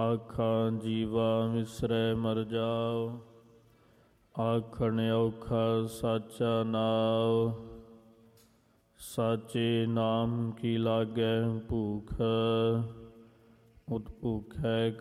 ਆਖਾਂ ਜੀਵਾ ਵਿਸਰੈ ਮਰ ਜਾਓ। ਆਖਣ ਔਖਾ ਸਾਚਾ ਨਾਉ। ਸਾਚੇ ਨਾਮ ਕੀ ਲਾਗੈ ਭੂਖ। ਉਤ ਭੂਖੈ